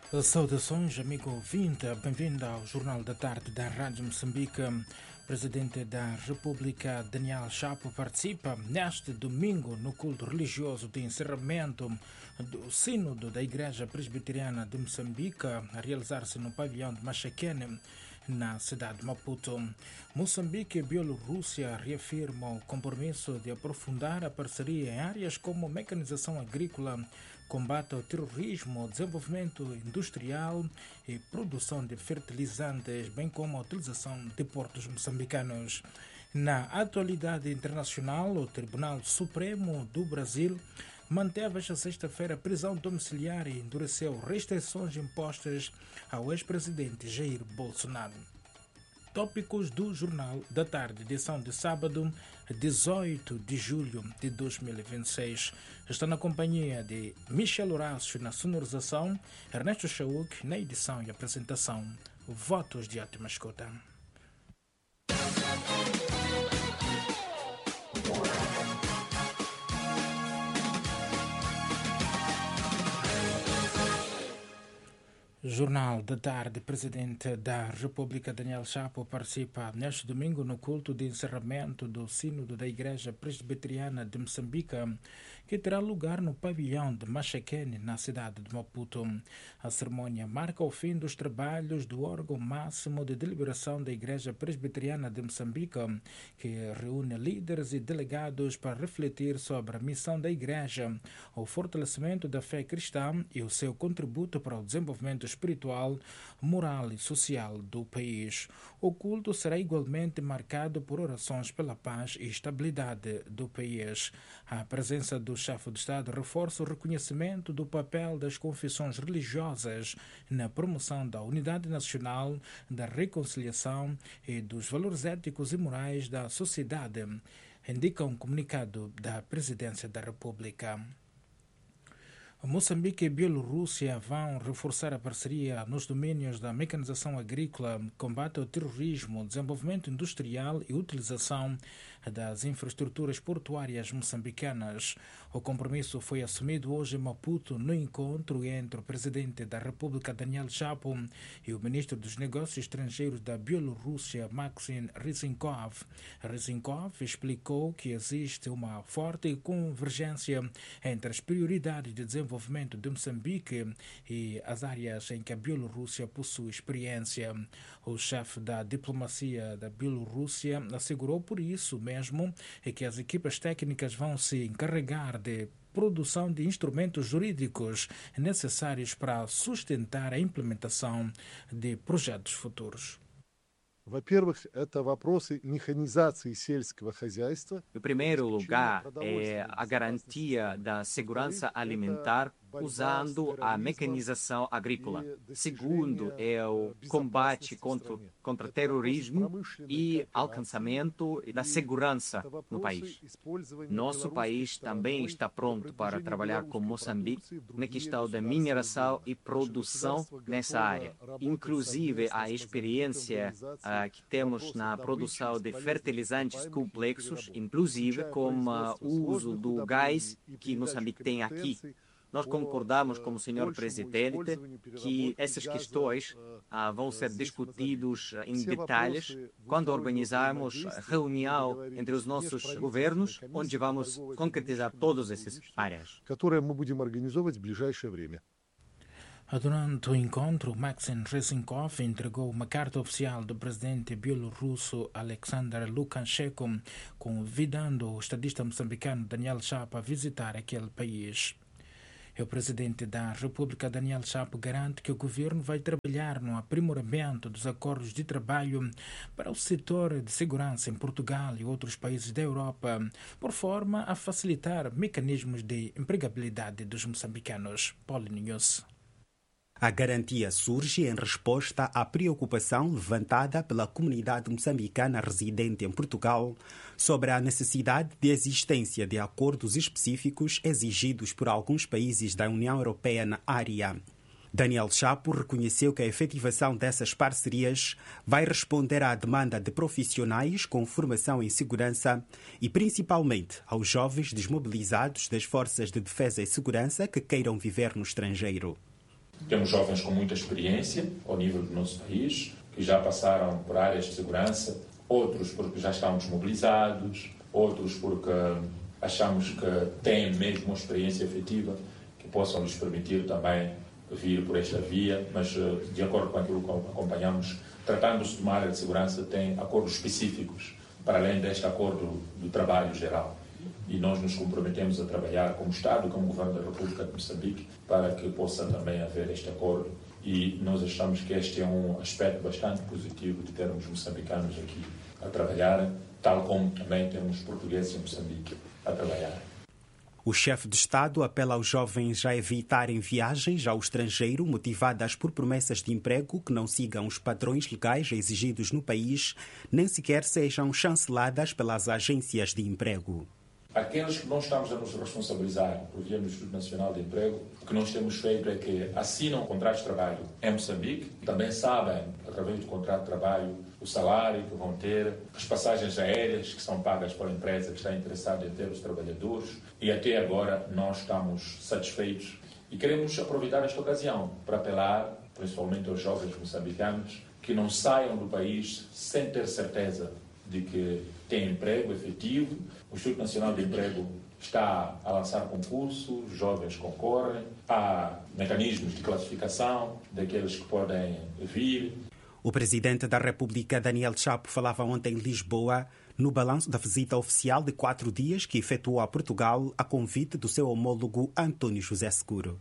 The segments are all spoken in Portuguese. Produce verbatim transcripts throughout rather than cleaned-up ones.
Saudações, amigo ouvinte, bem-vindo ao Jornal da Tarde da Rádio Moçambique. Presidente da República, Daniel Chapo, participa neste domingo no culto religioso de encerramento do Sínodo da Igreja Presbiteriana de Moçambique, a realizar-se no pavilhão de Machaquene, na cidade de Maputo. Moçambique e Bielorrússia reafirmam o compromisso de aprofundar a parceria em áreas como mecanização agrícola, combate ao terrorismo, desenvolvimento industrial e produção de fertilizantes, bem como a utilização de portos moçambicanos. Na atualidade internacional, o Tribunal Supremo do Brasil manteve esta sexta-feira prisão domiciliar e endureceu restrições impostas ao ex-presidente Jair Bolsonaro. Tópicos do Jornal da Tarde, edição de sábado, dezoito de julho de dois mil e vinte e seis. Está na companhia de Michel Horácio na sonorização, Ernesto Chauk na edição e apresentação. Votos de ótima escuta. Jornal da Tarde. Presidente da República Daniel Chapo participa neste domingo no culto de encerramento do Sínodo da Igreja Presbiteriana de Moçambique, que terá lugar no pavilhão de Machaquene, na cidade de Maputo. A cerimônia marca o fim dos trabalhos do órgão máximo de deliberação da Igreja Presbiteriana de Moçambique, que reúne líderes e delegados para refletir sobre a missão da Igreja, o fortalecimento da fé cristã e o seu contributo para o desenvolvimento espiritual, moral e social do país. O culto será igualmente marcado por orações pela paz e estabilidade do país. A presença do chefe de Estado reforça o reconhecimento do papel das confissões religiosas na promoção da unidade nacional, da reconciliação e dos valores éticos e morais da sociedade, indica um comunicado da Presidência da República. Moçambique e Bielorrússia vão reforçar a parceria nos domínios da mecanização agrícola, combate ao terrorismo, desenvolvimento industrial e utilização das infraestruturas portuárias moçambicanas. O compromisso foi assumido hoje em Maputo no encontro entre o presidente da República, Daniel Chapo, e o ministro dos Negócios Estrangeiros da Bielorrússia, Maxim Ryzhenkov. Ryzhenkov explicou que existe uma forte convergência entre as prioridades de desenvolvimento de Moçambique e as áreas em que a Bielorrússia possui experiência. O chefe da diplomacia da Bielorrússia assegurou por isso mesmo que as equipas técnicas vão se encarregar de produção de instrumentos jurídicos necessários para sustentar a implementação de projetos futuros. Во-первых, это вопросы механизации сельского хозяйства. Em primeiro lugar, é a garantia da segurança alimentar usando a mecanização agrícola. Segundo, é o combate contra, contra terrorismo e alcançamento da segurança no país. Nosso país também está pronto para trabalhar com Moçambique na questão da mineração e produção nessa área. Inclusive, a experiência uh, que temos na produção de fertilizantes complexos, inclusive com uh, o uso do gás que Moçambique tem aqui. Nós concordamos com o senhor Presidente que essas questões ah, vão ser discutidas em detalhes quando organizarmos a reunião entre os nossos governos, onde vamos concretizar todas essas áreas. Durante o encontro, Maxim Ryzhenkov entregou uma carta oficial do presidente bielorrusso Alexander Lukashenko, convidando o estadista moçambicano Daniel Chapo a visitar aquele país. O presidente da República, Daniel Chapo, garante que o governo vai trabalhar no aprimoramento dos acordos de trabalho para o setor de segurança em Portugal e outros países da Europa, por forma a facilitar mecanismos de empregabilidade dos moçambicanos. Paulo News. A garantia surge em resposta à preocupação levantada pela comunidade moçambicana residente em Portugal sobre a necessidade de existência de acordos específicos exigidos por alguns países da União Europeia na área. Daniel Chapo reconheceu que a efetivação dessas parcerias vai responder à demanda de profissionais com formação em segurança e principalmente aos jovens desmobilizados das forças de defesa e segurança que queiram viver no estrangeiro. Temos jovens com muita experiência ao nível do nosso país, que já passaram por áreas de segurança, outros porque já estão desmobilizados, outros porque achamos que têm mesmo uma experiência efetiva que possam lhes permitir também vir por esta via, mas de acordo com aquilo que acompanhamos, tratando-se de uma área de segurança, tem acordos específicos para além deste acordo do trabalho geral. E nós nos comprometemos a trabalhar como Estado, como Governo da República de Moçambique, para que possa também haver este acordo. E nós achamos que este é um aspecto bastante positivo de termos moçambicanos aqui a trabalhar, tal como também temos portugueses em Moçambique a trabalhar. O chefe de Estado apela aos jovens a evitarem viagens ao estrangeiro motivadas por promessas de emprego que não sigam os padrões legais exigidos no país, nem sequer sejam chanceladas pelas agências de emprego. Aqueles que não estamos a nos responsabilizar por via do Instituto Nacional de Emprego, o que nós temos feito é que assinam contratos de trabalho em Moçambique, também sabem, através do contrato de trabalho, o salário que vão ter, as passagens aéreas que são pagas pela empresa que está interessada em ter os trabalhadores, e até agora nós estamos satisfeitos e queremos aproveitar esta ocasião para apelar, principalmente aos jovens moçambicanos, que não saiam do país sem ter certeza de que têm emprego efetivo. O Instituto Nacional de Emprego está a lançar concursos, os jovens concorrem, há mecanismos de classificação daqueles que podem vir. O presidente da República, Daniel Chapo, falava ontem em Lisboa no balanço da visita oficial de quatro dias que efetuou a Portugal a convite do seu homólogo António José Seguro.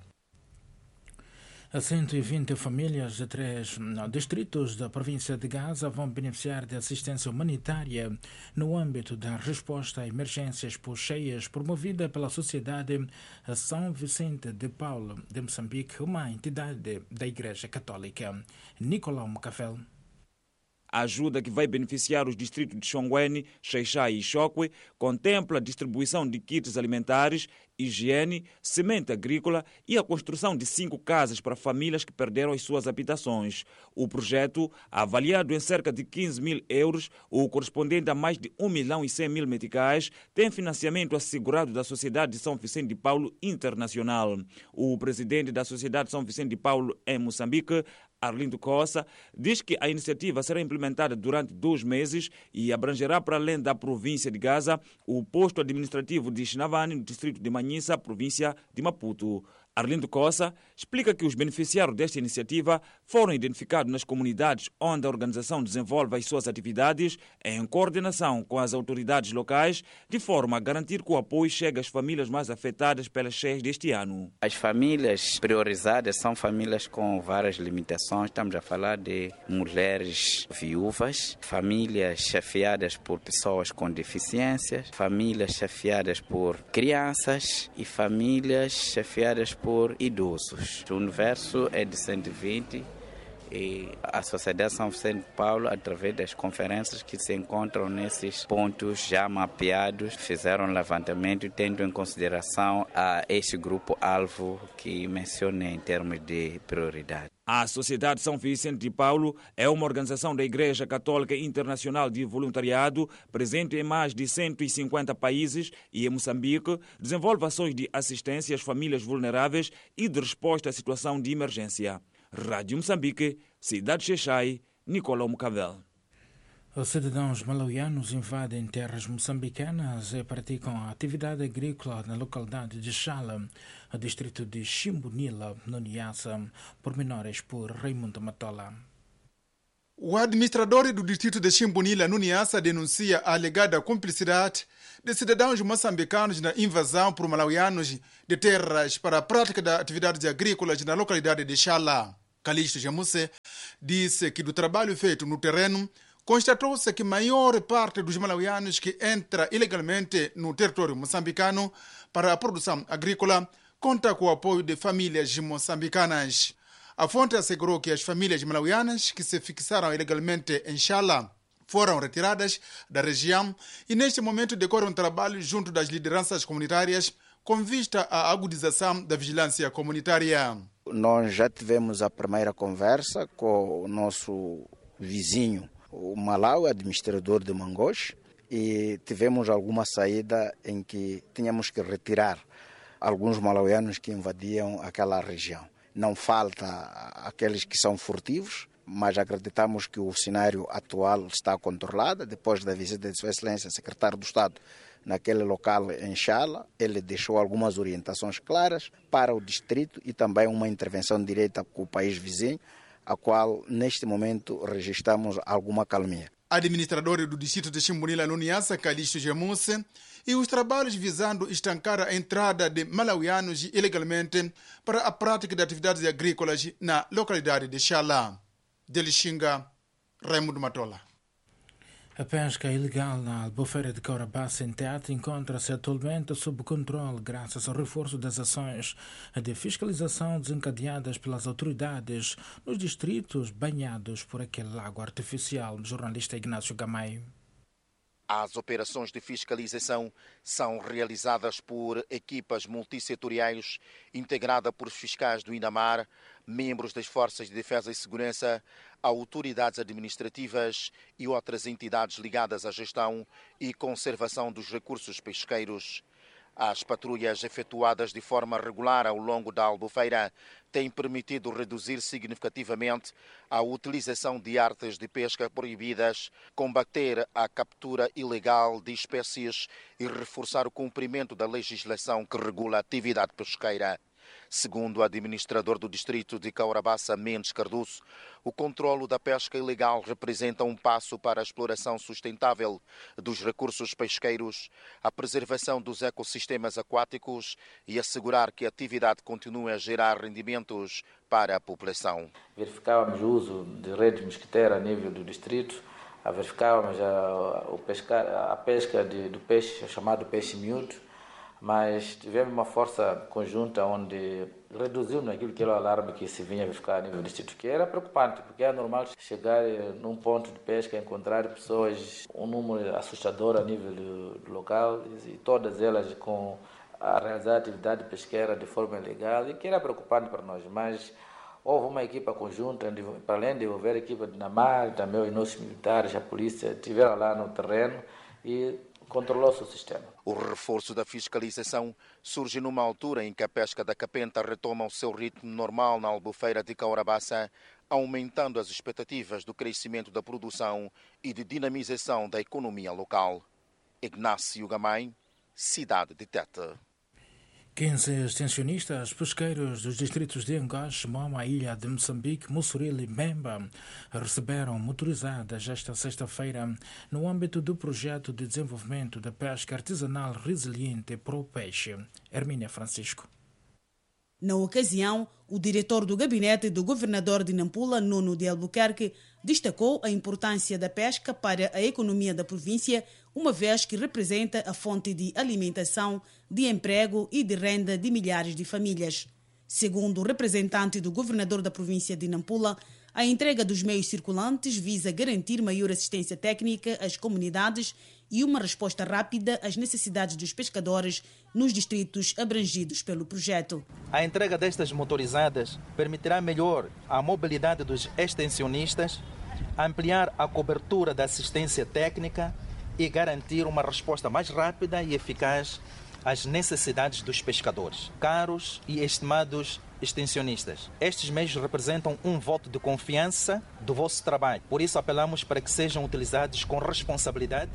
cento e vinte famílias de três distritos da província de Gaza vão beneficiar de assistência humanitária no âmbito da resposta a emergências por cheias promovida pela Sociedade São Vicente de Paulo de Moçambique, uma entidade da Igreja Católica. Nicolau Macafel. A ajuda que vai beneficiar os distritos de Xonguene, Xeixai e Xokwe contempla a distribuição de kits alimentares, higiene, semente agrícola e a construção de cinco casas para famílias que perderam as suas habitações. O projeto, avaliado em cerca de quinze mil euros, o correspondente a mais de um milhão e cem mil meticais, tem financiamento assegurado da Sociedade de São Vicente de Paulo Internacional. O presidente da Sociedade de São Vicente de Paulo em Moçambique, Arlindo Costa, diz que a iniciativa será implementada durante dois meses e abrangerá, para além da província de Gaza, o posto administrativo de Xinavani, no distrito de Manhissa, província de Maputo. Arlindo Costa explica que os beneficiários desta iniciativa foram identificados nas comunidades onde a organização desenvolve as suas atividades em coordenação com as autoridades locais, de forma a garantir que o apoio chegue às famílias mais afetadas pelas cheias deste ano. As famílias priorizadas são famílias com várias limitações. Estamos a falar de mulheres viúvas, famílias chefiadas por pessoas com deficiências, famílias chefiadas por crianças e famílias chefiadas por por idosos. O universo é de cento e vinte e a Sociedade São Vicente de Paulo, através das conferências que se encontram nesses pontos já mapeados, fizeram um levantamento tendo em consideração a este grupo-alvo que mencionei em termos de prioridade. A Sociedade São Vicente de Paulo é uma organização da Igreja Católica Internacional de Voluntariado, presente em mais de cento e cinquenta países e em Moçambique, desenvolve ações de assistência às famílias vulneráveis e de resposta à situação de emergência. Rádio Moçambique, Cidade Xeixai, Nicolau Mucavel. Os cidadãos malauianos invadem terras moçambicanas e praticam a atividade agrícola na localidade de Xala, no distrito de Ximbunila, no Niassa, pormenores por Raimundo Matola. O administrador do distrito de Ximbunila, no Niassa, denuncia a alegada cumplicidade de cidadãos moçambicanos na invasão por malauianos de terras para a prática de atividades agrícolas na localidade de Xala. Calixto Jamuse disse que do trabalho feito no terreno, constatou-se que a maior parte dos malauianos que entra ilegalmente no território moçambicano para a produção agrícola conta com o apoio de famílias moçambicanas. A fonte assegurou que as famílias malauianas que se fixaram ilegalmente em Xala foram retiradas da região e neste momento decorre um trabalho junto das lideranças comunitárias com vista à agudização da vigilância comunitária. Nós já tivemos a primeira conversa com o nosso vizinho, o Malau, administrador de Mangós, e tivemos alguma saída em que tínhamos que retirar alguns malauianos que invadiam aquela região. Não falta aqueles que são furtivos, mas acreditamos que o cenário atual está controlado. Depois da visita de Sua Excelência, secretário do Estado, naquele local em Chala, ele deixou algumas orientações claras para o distrito e também uma intervenção direta com o país vizinho, a qual neste momento registramos alguma calmia. Administrador do distrito de Chimbunila no Niassa, Calixto Gemuse, e os trabalhos visando estancar a entrada de malauianos ilegalmente para a prática de atividades agrícolas na localidade de Chala. De Lixinga, Raimundo Matola. A pesca ilegal na Albufeira de Caurabassa em Tete encontra-se atualmente sob controle graças ao reforço das ações de fiscalização desencadeadas pelas autoridades nos distritos banhados por aquele lago artificial. Jornalista Ignácio Gamay. As operações de fiscalização são realizadas por equipas multissetoriais integradas por fiscais do INAMAR, membros das Forças de Defesa e Segurança, autoridades administrativas e outras entidades ligadas à gestão e conservação dos recursos pesqueiros. As patrulhas efetuadas de forma regular ao longo da Albufeira têm permitido reduzir significativamente a utilização de artes de pesca proibidas, combater a captura ilegal de espécies e reforçar o cumprimento da legislação que regula a atividade pesqueira. Segundo o administrador do distrito de Caurabassa, Mendes Cardoso, o controlo da pesca ilegal representa um passo para a exploração sustentável dos recursos pesqueiros, a preservação dos ecossistemas aquáticos e assegurar que a atividade continue a gerar rendimentos para a população. Verificávamos o uso de redes mosquiteiras a nível do distrito, verificávamos a, o pescar, a pesca de, do peixe, chamado peixe miúdo, mas tivemos uma força conjunta onde reduziu aquilo que era o alarme que se vinha verificar a nível do distrito, que era preocupante, porque é normal chegar num ponto de pesca e encontrar pessoas, um número assustador a nível do, do local, e todas elas com a realizar atividade pesqueira de forma ilegal, e que era preocupante para nós, mas houve uma equipa conjunta, para além de houver a equipa de NAMAR, também os nossos militares, a polícia, estiveram lá no terreno e controlou-se o sistema. O reforço da fiscalização surge numa altura em que a pesca da capenta retoma o seu ritmo normal na Albufeira de Caurabassa, aumentando as expectativas do crescimento da produção e de dinamização da economia local. Ignácio Gamay, cidade de Tete. quinze extensionistas pesqueiros dos distritos de Angoche, Moma, Ilha de Moçambique, Mussuril e Bemba receberam motorizadas esta sexta-feira no âmbito do projeto de desenvolvimento da pesca artesanal resiliente Pro Peixe. Hermínia Francisco. Na ocasião, o diretor do gabinete do governador de Nampula, Nuno de Albuquerque, destacou a importância da pesca para a economia da província, uma vez que representa a fonte de alimentação, de emprego e de renda de milhares de famílias. Segundo o representante do governador da província de Nampula, a entrega dos meios circulantes visa garantir maior assistência técnica às comunidades e uma resposta rápida às necessidades dos pescadores nos distritos abrangidos pelo projeto. A entrega destas motorizadas permitirá melhor a mobilidade dos extensionistas, ampliar a cobertura da assistência técnica e garantir uma resposta mais rápida e eficaz às necessidades dos pescadores. Caros e estimados extensionistas, estes meios representam um voto de confiança do vosso trabalho. Por isso apelamos para que sejam utilizados com responsabilidade,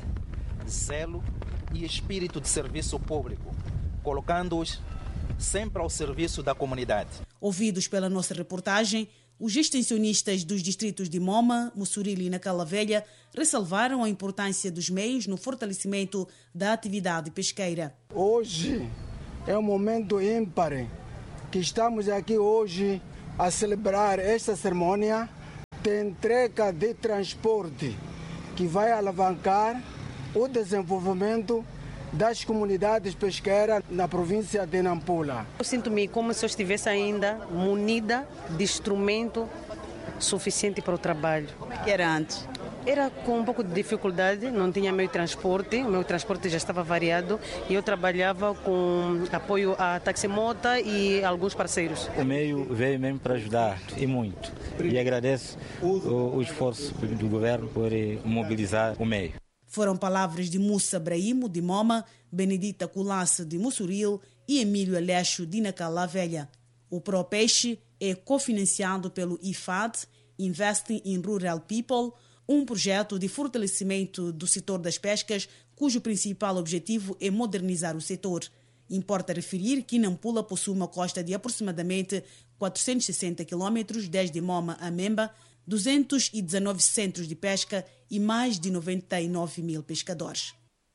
zelo e espírito de serviço público, colocando-os sempre ao serviço da comunidade. Ouvidos pela nossa reportagem, os extensionistas dos distritos de Moma, Mussuril e Nacala Velha ressalvaram a importância dos meios no fortalecimento da atividade pesqueira. Hoje é um momento ímpar que estamos aqui hoje a celebrar esta cerimônia de entrega de transporte que vai alavancar o desenvolvimento das comunidades pesqueiras na província de Nampula. Eu sinto-me como se eu estivesse ainda munida de instrumento suficiente para o trabalho. Como é que era antes? Era com um pouco de dificuldade, não tinha meio transporte, o meu transporte já estava variado e eu trabalhava com apoio à taximota e alguns parceiros. O meio veio mesmo para ajudar, e muito. E agradeço o, o esforço do governo por mobilizar o meio. Foram palavras de Mussa Brahimo, de Moma, Benedita Culasse, de Mussuril e Emílio Aleixo, de Nacala Velha. O Pro Peixe é cofinanciado pelo I F A D, Investing in Rural People, um projeto de fortalecimento do setor das pescas, cujo principal objetivo é modernizar o setor. Importa referir que Nampula possui uma costa de aproximadamente quatrocentos e sessenta quilômetros, desde Moma a Memba, duzentos e dezenove centros de pesca e mais de noventa e nove mil pescadores.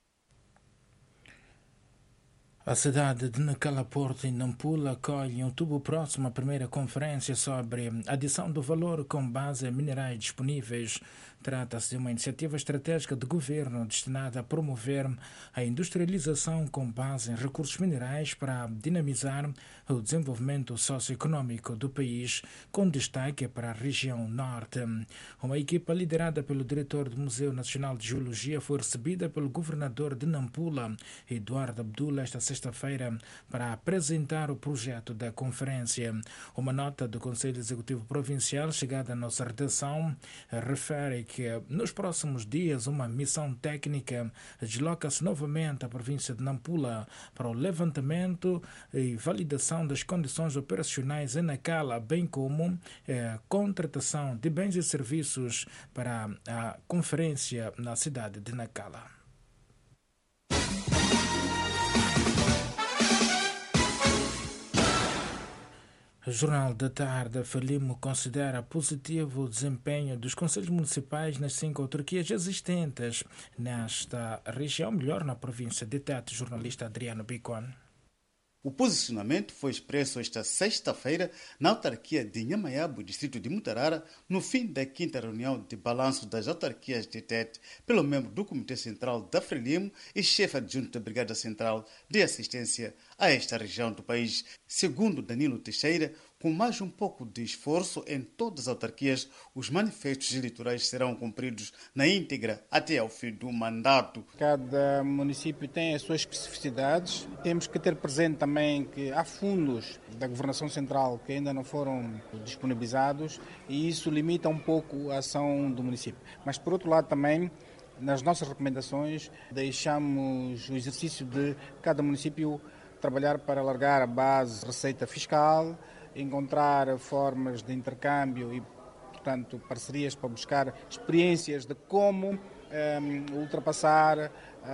A cidade de Nacala Porto, em Nampula, acolhe em outubro próximo a primeira conferência sobre adição do valor com base em minerais disponíveis. Trata-se de uma iniciativa estratégica de governo destinada a promover a industrialização com base em recursos minerais para dinamizar o desenvolvimento socioeconômico do país, com destaque para a região norte. Uma equipa liderada pelo diretor do Museu Nacional de Geologia foi recebida pelo governador de Nampula, Eduardo Abdullah, esta sexta-feira, para apresentar o projeto da conferência. Uma nota do Conselho Executivo Provincial chegada à nossa redação refere que nos próximos dias uma missão técnica desloca-se novamente à província de Nampula para o levantamento e validação das condições operacionais em Nacala, bem como a contratação de bens e serviços para a conferência na cidade de Nacala. O Jornal da Tarde, Frelimo considera positivo o desempenho dos conselhos municipais nas cinco autarquias existentes nesta região, melhor na província de Tete. Jornalista Adriano Bicon. O posicionamento foi expresso esta sexta-feira na autarquia de Nhamaiabu, distrito de Mutarara, no fim da quinta reunião de balanço das autarquias de Tete, pelo membro do Comitê Central da Frelimo e chefe adjunto da Brigada Central de Assistência a esta região do país. Segundo Danilo Teixeira, com mais um pouco de esforço em todas as autarquias, os manifestos eleitorais serão cumpridos na íntegra até ao fim do mandato. Cada município tem as suas especificidades. Temos que ter presente também que há fundos da Governação Central que ainda não foram disponibilizados e isso limita um pouco a ação do município. Mas, por outro lado, também, nas nossas recomendações, deixamos o exercício de cada município trabalhar para alargar a base de receita fiscal, encontrar formas de intercâmbio e, portanto, parcerias para buscar experiências de como um, ultrapassar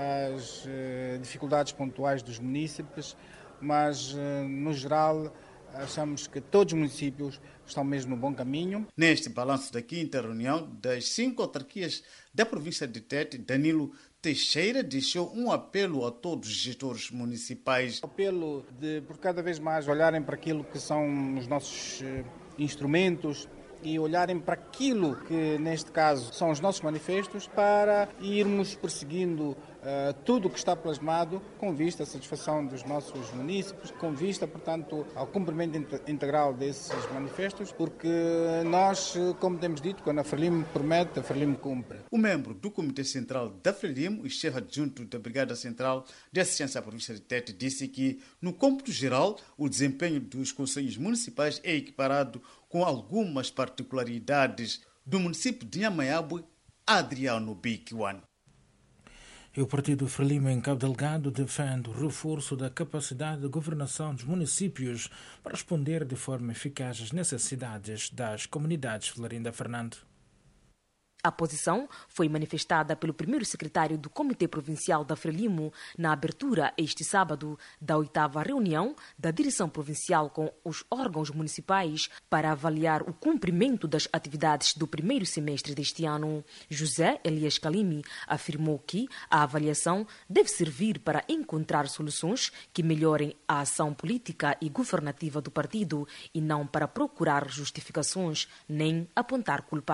as uh, dificuldades pontuais dos munícipes, mas, uh, no geral, achamos que todos os municípios estão mesmo no bom caminho. Neste balanço da quinta reunião das cinco autarquias da província de Tete, Danilo Teixeira deixou um apelo a todos os gestores municipais. Apelo de, por cada vez mais, olharem para aquilo que são os nossos uh, instrumentos e olharem para aquilo que, neste caso, são os nossos manifestos, para irmos perseguindo uh, tudo o que está plasmado com vista à satisfação dos nossos munícipes, com vista, portanto, ao cumprimento integral desses manifestos, porque nós, como temos dito, quando a Frelimo promete, a Frelimo cumpre. O membro do Comitê Central da Frelimo e chefe adjunto da Brigada Central de Assistência à Província de Tete disse que, no cômputo geral, o desempenho dos conselhos municipais é equiparado com algumas particularidades do município de Nhamaiabu. Adriano Biquiwan. E o Partido Frelimo em Cabo Delgado defende o reforço da capacidade de governação dos municípios para responder de forma eficaz às necessidades das comunidades. Florinda Fernando. A posição foi manifestada pelo primeiro secretário do Comitê Provincial da Frelimo na abertura este sábado da oitava reunião da Direção Provincial com os órgãos municipais para avaliar o cumprimento das atividades do primeiro semestre deste ano. José Elias Kalimi afirmou que a avaliação deve servir para encontrar soluções que melhorem a ação política e governativa do partido e não para procurar justificações nem apontar culpados.